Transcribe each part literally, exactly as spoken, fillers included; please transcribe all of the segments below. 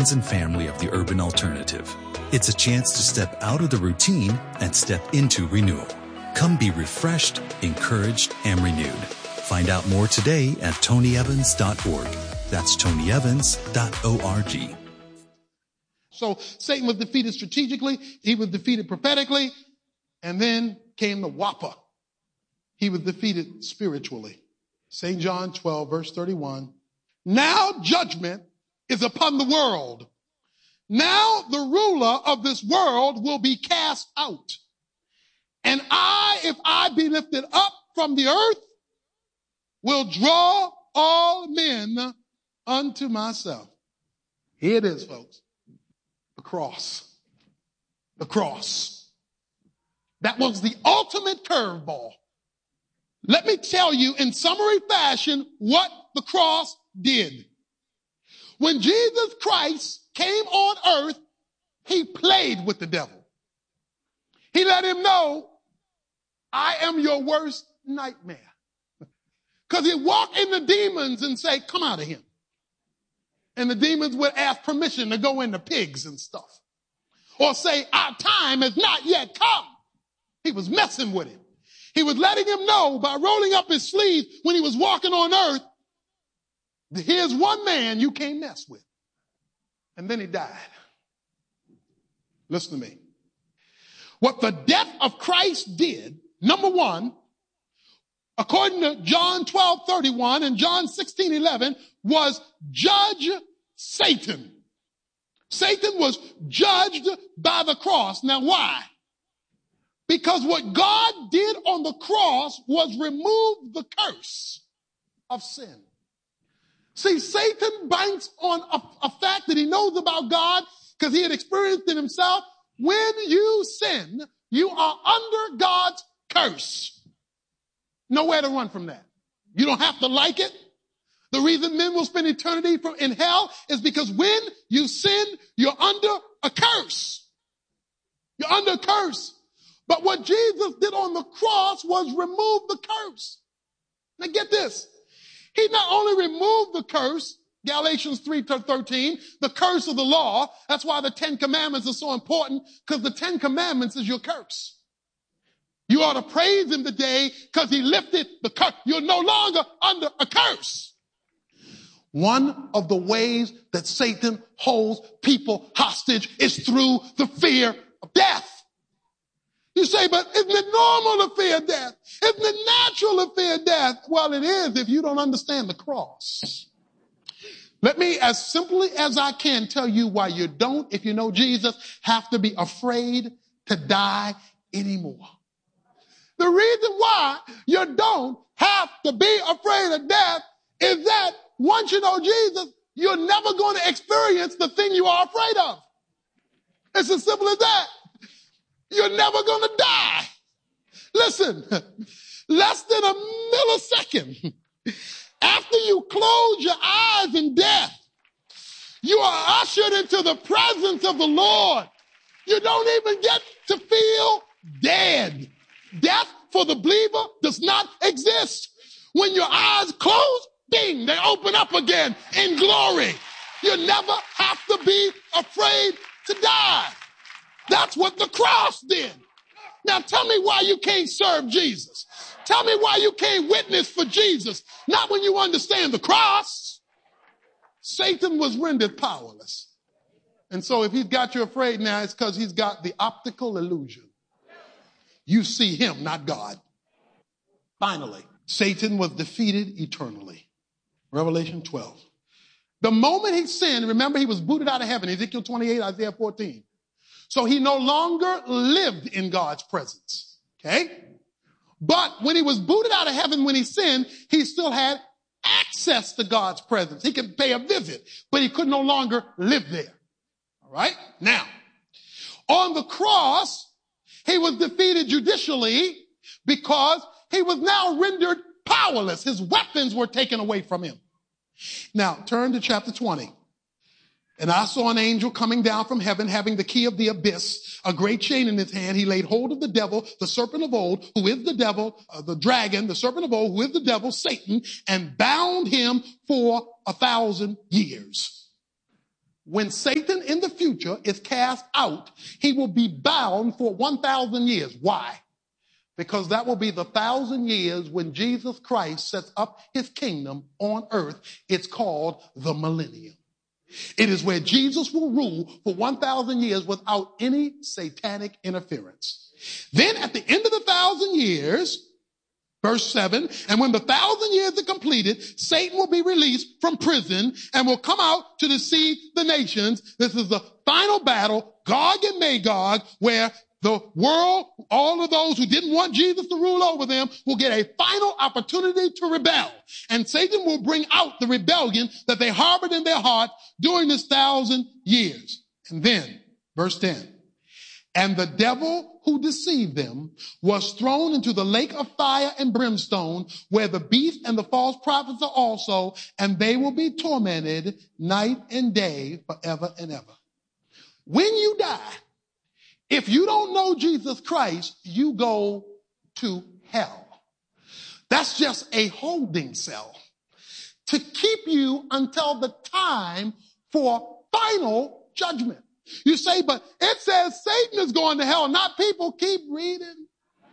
friends and family of the Urban Alternative. It's a chance to step out of the routine and step into renewal. Come be refreshed, encouraged, and renewed. Find out more today at tony evans dot org. That's tony evans dot org. So Satan was defeated strategically. He was defeated prophetically. And then came the whopper. He was defeated spiritually. Saint John twelve, verse thirty-one. Now judgment is upon the world. Now the ruler of this world will be cast out. And I, if I be lifted up from the earth, will draw all men unto myself. Here it is, folks. The cross. The cross. That was the ultimate curveball. Let me tell you in summary fashion what the cross did. When Jesus Christ came on earth, he played with the devil. He let him know, I am your worst nightmare. Because he'd walk in the demons and say, come out of him. And the demons would ask permission to go into pigs and stuff. Or say, our time has not yet come. He was messing with him. He was letting him know by rolling up his sleeves when he was walking on earth, here's one man you can't mess with. And then he died. Listen to me. What the death of Christ did, number one, according to John twelve thirty-one and John sixteen eleven, was judge Satan. Satan was judged by the cross. Now why? Because what God did on the cross was remove the curse of sin. See, Satan banks on a, a fact that he knows about God because he had experienced it himself. When you sin, you are under God's curse. Nowhere to run from that. You don't have to like it. The reason men will spend eternity from, in hell is because when you sin, you're under a curse. You're under a curse. But what Jesus did on the cross was remove the curse. Now get this. He not only removed the curse, Galatians three thirteen, the curse of the law. That's why the Ten Commandments are so important, because the Ten Commandments is your curse. You ought to praise him today because he lifted the curse. You're no longer under a curse. One of the ways that Satan holds people hostage is through the fear of death. You say, but isn't it normal to fear death? Isn't it natural to fear death? Well, it is if you don't understand the cross. Let me, as simply as I can, tell you why you don't, if you know Jesus, have to be afraid to die anymore. The reason why you don't have to be afraid of death is that once you know Jesus, you're never going to experience the thing you are afraid of. It's as simple as that. You're never going to die. Listen, less than a millisecond after you close your eyes in death, you are ushered into the presence of the Lord. You don't even get to feel dead. Death for the believer does not exist. When your eyes close, ding, they open up again in glory. You never have to be afraid to die. That's what the cross did. Now tell me why you can't serve Jesus. Tell me why you can't witness for Jesus. Not when you understand the cross. Satan was rendered powerless. And so if he's got you afraid now, it's because he's got the optical illusion. You see him, not God. Finally, Satan was defeated eternally. Revelation twelve. The moment he sinned, remember he was booted out of heaven. Ezekiel twenty-eight, Isaiah fourteen. So he no longer lived in God's presence. Okay? But when he was booted out of heaven when he sinned, he still had access to God's presence. He could pay a visit, but he could no longer live there. All right? Now, on the cross, he was defeated judicially because he was now rendered powerless. His weapons were taken away from him. Now, turn to chapter twenty. And I saw an angel coming down from heaven, having the key of the abyss, a great chain in his hand. He laid hold of the devil, the serpent of old, who is the devil, uh, the dragon, the serpent of old, who is the devil, Satan, and bound him for a thousand years. when Satan in the future is cast out, he will be bound for one thousand years. Why? Because that will be the thousand years when Jesus Christ sets up his kingdom on earth. It's called the millennium. It is where Jesus will rule for one thousand years without any satanic interference. Then at the end of the thousand years, verse seven, and when the thousand years are completed, Satan will be released from prison and will come out to deceive the nations. This is the final battle, Gog and Magog, where the world, all of those who didn't want Jesus to rule over them, will get a final opportunity to rebel. And Satan will bring out the rebellion that they harbored in their heart during this thousand years. And then, verse ten, and the devil who deceived them was thrown into the lake of fire and brimstone, where the beast and the false prophets are also, and they will be tormented night and day forever and ever. When you die, if you don't know Jesus Christ, you go to hell. That's just a holding cell to keep you until the time for final judgment. You say, but it says Satan is going to hell, not people. Keep reading.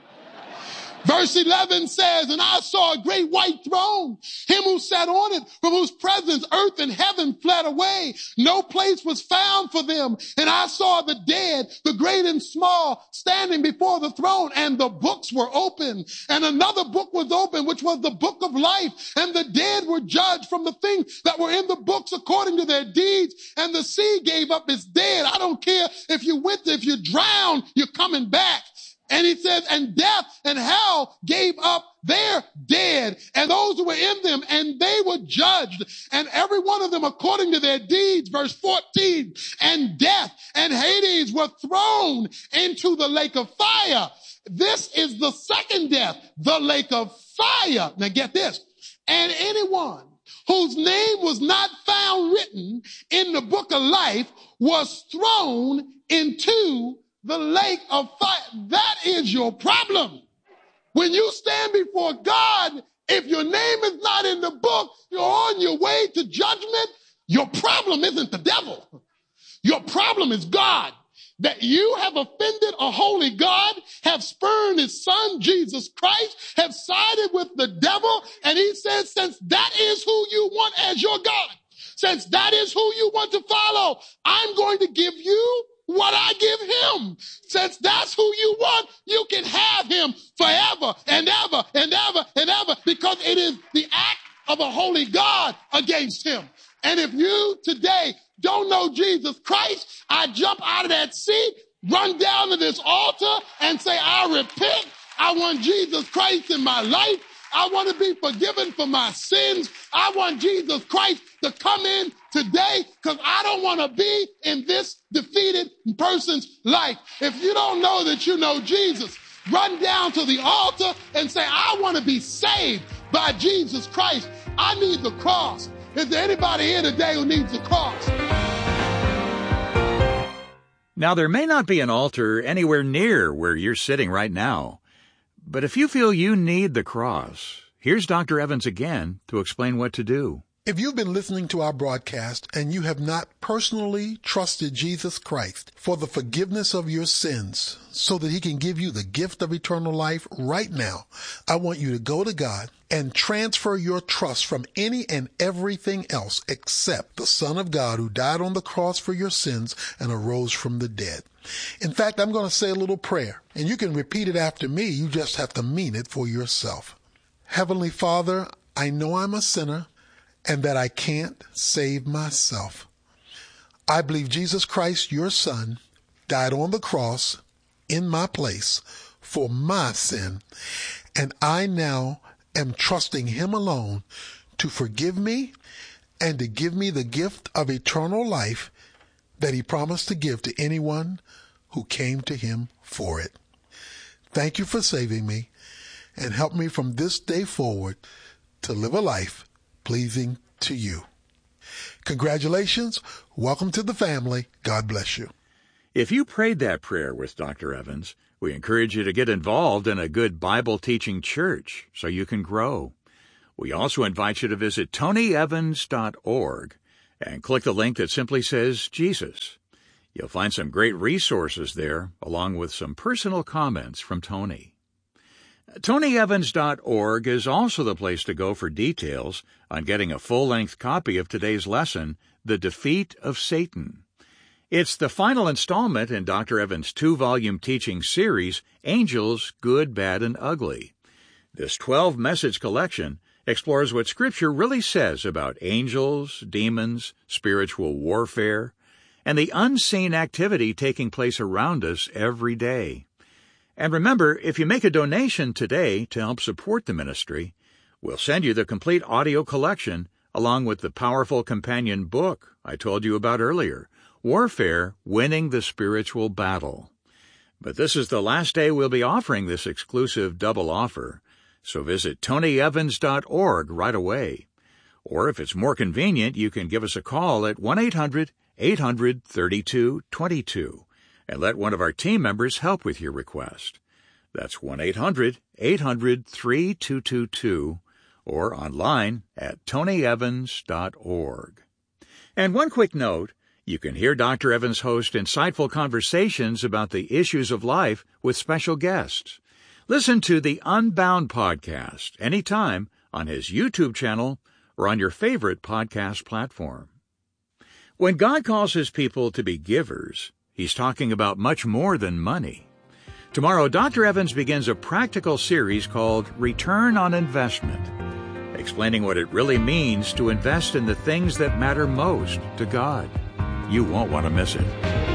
Verse eleven says, and I saw a great white throne, him who sat on it, from whose presence earth and heaven fled away. No place was found for them. And I saw the dead, the great and small, standing before the throne, and the books were open. And another book was open, which was the book of life. And the dead were judged from the things that were in the books according to their deeds. And the sea gave up its dead. I don't care if you went, if you drowned, you're coming back. And he says, and death and hell gave up their dead and those who were in them, and they were judged, and every one of them according to their deeds. Verse fourteen, and death and Hades were thrown into the lake of fire. This is the second death, the lake of fire. Now get this. And anyone whose name was not found written in the book of life was thrown into the lake of fire. That is your problem. When you stand before God, if your name is not in the book, you're on your way to judgment. Your problem isn't the devil. Your problem is God. That you have offended a holy God, have spurned his son, Jesus Christ, have sided with the devil. And he says, since that is who you want as your God, since that is who you want to follow, I'm going to give you what I give him. Since that's who you want, you can have him forever and ever and ever and ever, because it is the act of a holy God against him. And if you today don't know Jesus Christ, I jump out of that seat, run down to this altar and say, I repent. I want Jesus Christ in my life. I want to be forgiven for my sins. I want Jesus Christ to come in today, because I don't want to be in this defeated person's life. If you don't know that you know Jesus, run down to the altar and say, I want to be saved by Jesus Christ. I need the cross. Is there anybody here today who needs the cross? Now, there may not be an altar anywhere near where you're sitting right now, but if you feel you need the cross, here's Doctor Evans again to explain what to do. If you've been listening to our broadcast and you have not personally trusted Jesus Christ for the forgiveness of your sins so that he can give you the gift of eternal life right now, I want you to go to God and transfer your trust from any and everything else except the Son of God who died on the cross for your sins and arose from the dead. In fact, I'm going to say a little prayer, and you can repeat it after me. You just have to mean it for yourself. Heavenly Father, I know I'm a sinner and that I can't save myself. I believe Jesus Christ, your Son, died on the cross in my place for my sin, and I now am trusting him alone to forgive me and to give me the gift of eternal life that he promised to give to anyone who came to him for it. Thank you for saving me, and help me from this day forward to live a life pleasing to you. Congratulations. Welcome to the family. God bless you. If you prayed that prayer with Doctor Evans, we encourage you to get involved in a good Bible-teaching church so you can grow. We also invite you to visit tony evans dot org and click the link that simply says Jesus. You'll find some great resources there, along with some personal comments from Tony. Tony Evans dot org is also the place to go for details on getting a full-length copy of today's lesson, The Defeat of Satan. It's the final installment in Doctor Evans' two-volume teaching series, Angels, Good, Bad, and Ugly. This twelve-message collection explores what Scripture really says about angels, demons, spiritual warfare, and the unseen activity taking place around us every day. And remember, if you make a donation today to help support the ministry, we'll send you the complete audio collection along with the powerful companion book I told you about earlier, Warfare, Winning the Spiritual Battle. But this is the last day we'll be offering this exclusive double offer, so visit Tony Evans dot org right away. Or if it's more convenient, you can give us a call at one eight hundred eight hundred thirty-two twenty-two and let one of our team members help with your request. That's one eight hundred eight hundred thirty-two twenty-two or online at Tony Evans dot org. And one quick note, you can hear Doctor Evans host insightful conversations about the issues of life with special guests. Listen to the Unbound podcast anytime on his YouTube channel or on your favorite podcast platform. When God calls his people to be givers, he's talking about much more than money. Tomorrow, Doctor Evans begins a practical series called Return on Investment, explaining what it really means to invest in the things that matter most to God. You won't want to miss it.